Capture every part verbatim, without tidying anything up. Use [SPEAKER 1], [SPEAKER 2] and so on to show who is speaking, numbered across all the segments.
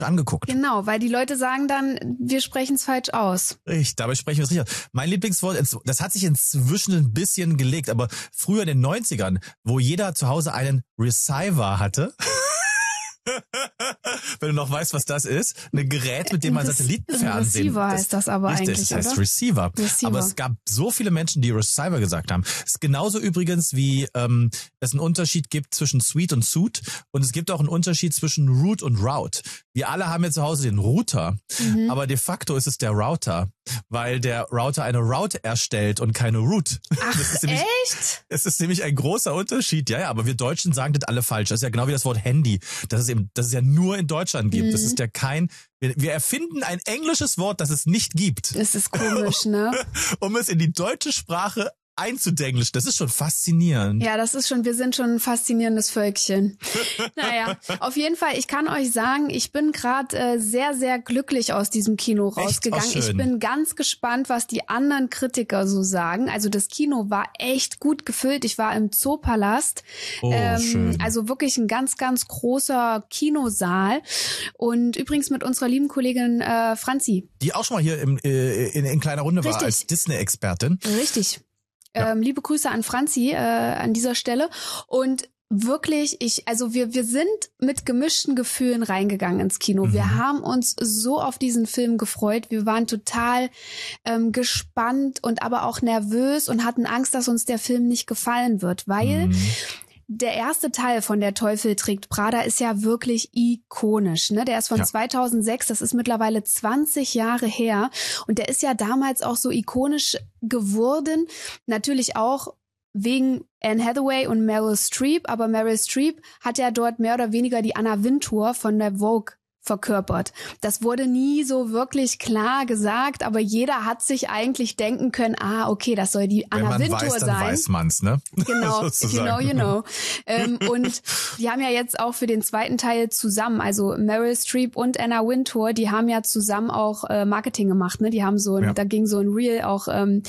[SPEAKER 1] angeguckt.
[SPEAKER 2] Genau, weil die Leute sagen dann, wir sprechen es falsch aus.
[SPEAKER 1] Richtig, dabei sprechen wir es richtig aus. Mein Lieblingswort, das hat sich inzwischen ein bisschen gelegt, aber früher in den neunzigern, wo jeder zu Hause einen Receiver hatte, wenn du noch weißt, was das ist, ein Gerät, mit dem man Satellitenfernsehen...
[SPEAKER 2] Receiver heißt das aber
[SPEAKER 1] richtig,
[SPEAKER 2] eigentlich,
[SPEAKER 1] das heißt
[SPEAKER 2] oder?
[SPEAKER 1] Receiver.
[SPEAKER 2] Receiver.
[SPEAKER 1] Aber es gab so viele Menschen, die Receiver gesagt haben. Es ist genauso übrigens, wie ähm, es einen Unterschied gibt zwischen Sweet und Suit und es gibt auch einen Unterschied zwischen Root und Route. Wir alle haben ja zu Hause den Router, mhm. aber de facto ist es der Router, weil der Router eine Route erstellt und keine Root.
[SPEAKER 2] Ach,
[SPEAKER 1] das ist nämlich,
[SPEAKER 2] echt?
[SPEAKER 1] Es ist nämlich ein großer Unterschied. Ja, ja, aber wir Deutschen sagen das alle falsch. Das ist ja genau wie das Wort Handy. Das ist eben, das es ja nur in Deutschland gibt. Mhm. Das ist ja kein, wir, wir erfinden ein englisches Wort, das es nicht gibt.
[SPEAKER 2] Das ist komisch, ne?
[SPEAKER 1] Um es in die deutsche Sprache einzudenglisch. Das ist schon faszinierend.
[SPEAKER 2] Ja, das ist schon, wir sind schon ein faszinierendes Völkchen. Naja, auf jeden Fall, ich kann euch sagen, ich bin gerade äh, sehr, sehr glücklich aus diesem Kino rausgegangen.
[SPEAKER 1] Echt? Oh,
[SPEAKER 2] ich bin ganz gespannt, was die anderen Kritiker so sagen. Also das Kino war echt gut gefüllt. Ich war im Zoopalast.
[SPEAKER 1] Oh,
[SPEAKER 2] ähm,
[SPEAKER 1] schön.
[SPEAKER 2] Also wirklich ein ganz, ganz großer Kinosaal. Und übrigens mit unserer lieben Kollegin äh, Franzi.
[SPEAKER 1] Die auch schon mal hier im, äh, in, in kleiner Runde
[SPEAKER 2] Richtig.
[SPEAKER 1] war als Disney-Expertin.
[SPEAKER 2] Richtig.
[SPEAKER 1] Ja.
[SPEAKER 2] Ähm, liebe Grüße an Franzi äh, an dieser Stelle. Und wirklich, ich, also wir, wir sind mit gemischten Gefühlen reingegangen ins Kino. Mhm. Wir haben uns so auf diesen Film gefreut. Wir waren total ähm, gespannt und aber auch nervös und hatten Angst, dass uns der Film nicht gefallen wird, weil mhm. der erste Teil von Der Teufel trägt Prada ist ja wirklich ikonisch, ne? Der ist von ja. zweitausendsechs, das ist mittlerweile zwanzig Jahre her und der ist ja damals auch so ikonisch geworden, natürlich auch wegen Anne Hathaway und Meryl Streep, aber Meryl Streep hat ja dort mehr oder weniger die Anna Wintour von der Vogue verkörpert. Das wurde nie so wirklich klar gesagt, aber jeder hat sich eigentlich denken können, ah, okay, das soll die Anna Wintour sein. Wenn man weiß, dann
[SPEAKER 1] weiß man's, ne?
[SPEAKER 2] Genau, if you know, you know. ähm, und die haben ja jetzt auch für den zweiten Teil zusammen, also Meryl Streep und Anna Wintour, die haben ja zusammen auch äh, Marketing gemacht, ne? Die haben so, ein, ja. da ging so ein Reel auch ähm,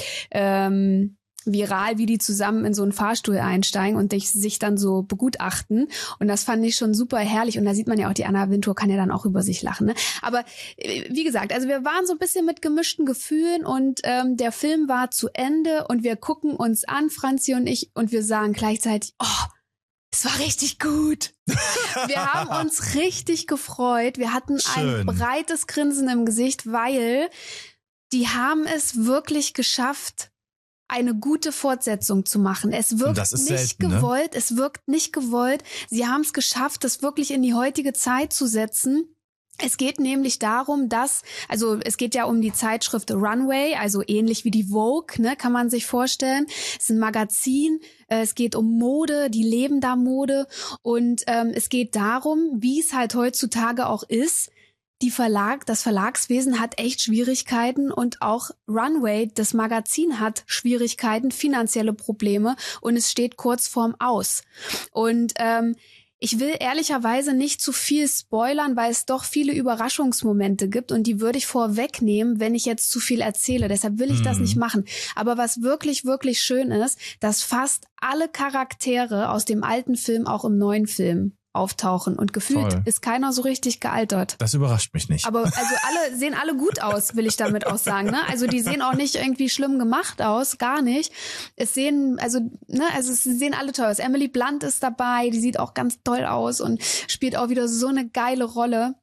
[SPEAKER 2] ähm, viral, wie die zusammen in so einen Fahrstuhl einsteigen und sich dann so begutachten. Und das fand ich schon super herrlich. Und da sieht man ja auch, die Anna Wintour kann ja dann auch über sich lachen. Ne? Aber wie gesagt, also wir waren so ein bisschen mit gemischten Gefühlen und ähm, der Film war zu Ende und wir gucken uns an, Franzi und ich, und wir sagen gleichzeitig, oh, es war richtig gut. Wir haben uns richtig gefreut. Wir hatten
[SPEAKER 1] Schön.
[SPEAKER 2] Ein breites Grinsen im Gesicht, weil die haben es wirklich geschafft, eine gute Fortsetzung zu machen. Es wirkt nicht
[SPEAKER 1] selten,
[SPEAKER 2] gewollt,
[SPEAKER 1] ne?
[SPEAKER 2] es wirkt nicht gewollt. Sie haben es geschafft, das wirklich in die heutige Zeit zu setzen. Es geht nämlich darum, dass, also es geht ja um die Zeitschrift Runway, also ähnlich wie die Vogue, ne, kann man sich vorstellen. Es ist ein Magazin, es geht um Mode, die leben da Mode und ähm, es geht darum, wie es halt heutzutage auch ist, Die Verlag, das Verlagswesen hat echt Schwierigkeiten und auch Runway, das Magazin, hat Schwierigkeiten, finanzielle Probleme und es steht kurz vorm Aus. Und ähm, ich will ehrlicherweise nicht zu viel spoilern, weil es doch viele Überraschungsmomente gibt und die würde ich vorwegnehmen, wenn ich jetzt zu viel erzähle. Deshalb will ich mhm. das nicht machen. Aber was wirklich, wirklich schön ist, dass fast alle Charaktere aus dem alten Film auch im neuen Film auftauchen und gefühlt
[SPEAKER 1] Toll.
[SPEAKER 2] Ist keiner so richtig gealtert.
[SPEAKER 1] Das überrascht mich nicht.
[SPEAKER 2] Aber also alle sehen alle gut aus, will ich damit auch sagen, ne? Also die sehen auch nicht irgendwie schlimm gemacht aus, gar nicht. Es sehen also ne, also es sehen alle toll aus. Emily Blunt ist dabei, die sieht auch ganz toll aus und spielt auch wieder so eine geile Rolle.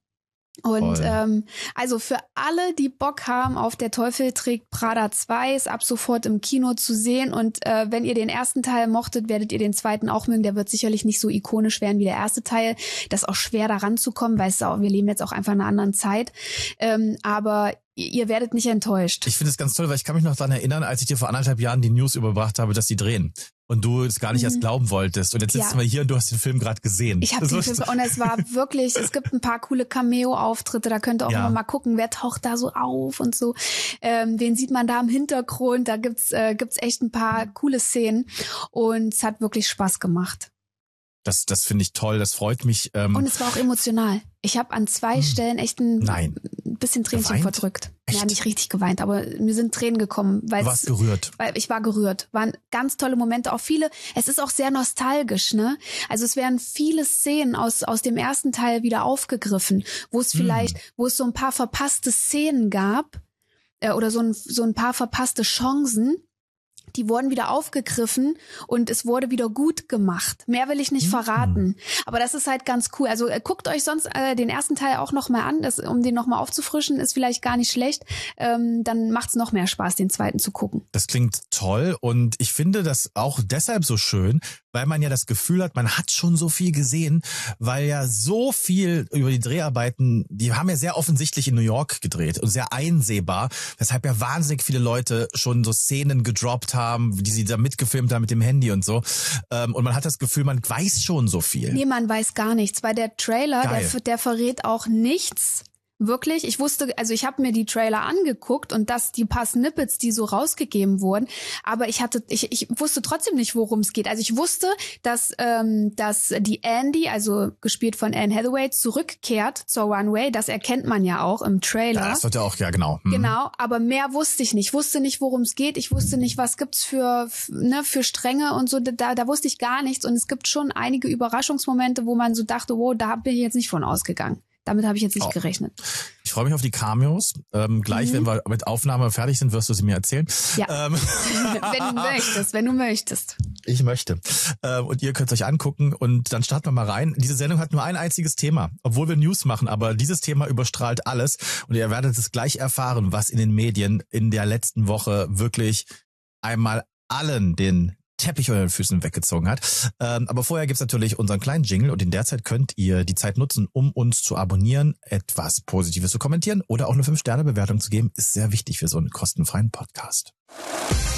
[SPEAKER 2] Und ähm, also für alle, die Bock haben auf Der Teufel trägt Prada zwei, ist ab sofort im Kino zu sehen. Und äh, wenn ihr den ersten Teil mochtet, werdet ihr den zweiten auch mögen. Der wird sicherlich nicht so ikonisch werden wie der erste Teil. Das ist auch schwer, da ranzukommen, weil es auch, wir leben jetzt auch einfach in einer anderen Zeit. Ähm, aber ihr werdet nicht enttäuscht.
[SPEAKER 1] Ich finde es ganz toll, weil ich kann mich noch daran erinnern, als ich dir vor anderthalb Jahren die News überbracht habe, dass die drehen. Und du es gar nicht mhm. erst glauben wolltest. Und jetzt sitzen
[SPEAKER 2] ja.
[SPEAKER 1] wir hier und du hast den Film gerade gesehen.
[SPEAKER 2] Ich habe den Film und es war wirklich, es gibt ein paar coole Cameo-Auftritte, da könnt ihr auch ja. immer mal gucken, wer taucht da so auf und so. Ähm, wen sieht man da im Hintergrund? Da gibt's äh, gibt's echt ein paar coole Szenen und es hat wirklich Spaß gemacht.
[SPEAKER 1] Das, das finde ich toll, das freut mich. Ähm,
[SPEAKER 2] und es war auch emotional. Ich habe an zwei hm. Stellen echt ein
[SPEAKER 1] Nein.
[SPEAKER 2] bisschen Tränchen
[SPEAKER 1] Geweint?
[SPEAKER 2] verdrückt.
[SPEAKER 1] Echt?
[SPEAKER 2] Ja, nicht richtig geweint, aber mir sind Tränen gekommen.
[SPEAKER 1] Du warst gerührt.
[SPEAKER 2] Weil ich war gerührt. Waren ganz tolle Momente, auch viele. Es ist auch sehr nostalgisch, ne? Also es werden viele Szenen aus aus dem ersten Teil wieder aufgegriffen, wo es vielleicht, hm. wo es so ein paar verpasste Szenen gab äh, oder so ein so ein paar verpasste Chancen. Die wurden wieder aufgegriffen und es wurde wieder gut gemacht. Mehr will ich nicht mhm. verraten. Aber das ist halt ganz cool. Also äh, guckt euch sonst äh, den ersten Teil auch nochmal an, das, um den nochmal aufzufrischen, ist vielleicht gar nicht schlecht. Ähm, dann macht's noch mehr Spaß, den zweiten zu gucken.
[SPEAKER 1] Das klingt toll und ich finde das auch deshalb so schön, weil man ja das Gefühl hat, man hat schon so viel gesehen, weil ja so viel über die Dreharbeiten, die haben ja sehr offensichtlich in New York gedreht und sehr einsehbar, weshalb ja wahnsinnig viele Leute schon so Szenen gedroppt haben, die sie da mitgefilmt haben mit dem Handy und so. Und man hat das Gefühl, man weiß schon so viel.
[SPEAKER 2] Nee, man weiß gar nichts, weil der Trailer, der, der verrät auch nichts. Wirklich, ich wusste, also ich habe mir die Trailer angeguckt und das, die paar Snippets, die so rausgegeben wurden, aber ich hatte, ich, ich wusste trotzdem nicht, worum es geht. Also ich wusste, dass, ähm, dass die Andy, also gespielt von Anne Hathaway, zurückkehrt zur Runway. Das erkennt man ja auch im Trailer.
[SPEAKER 1] Ja, das wird ja auch, ja genau. Hm.
[SPEAKER 2] Genau, aber mehr wusste ich nicht. Ich wusste nicht, worum es geht. Ich wusste nicht, was gibt's für, ne, für Stränge und so. Da, da wusste ich gar nichts. Und es gibt schon einige Überraschungsmomente, wo man so dachte, wow, da bin ich jetzt nicht von ausgegangen. Damit habe ich jetzt nicht oh. gerechnet.
[SPEAKER 1] Ich freue mich auf die Cameos. Ähm, gleich, mhm. wenn wir mit Aufnahme fertig sind, wirst du sie mir erzählen.
[SPEAKER 2] Ja, ähm. wenn du möchtest, wenn du möchtest.
[SPEAKER 1] Ich möchte. Ähm, und ihr könnt es euch angucken und dann starten wir mal rein. Diese Sendung hat nur ein einziges Thema, obwohl wir News machen, aber dieses Thema überstrahlt alles und ihr werdet es gleich erfahren, was in den Medien in der letzten Woche wirklich einmal allen den Teppich unter den Füßen weggezogen hat. Ähm, aber vorher gibt's natürlich unseren kleinen Jingle und in der Zeit könnt ihr die Zeit nutzen, um uns zu abonnieren, etwas Positives zu kommentieren oder auch eine fünf Sterne Bewertung zu geben. Ist sehr wichtig für so einen kostenfreien Podcast.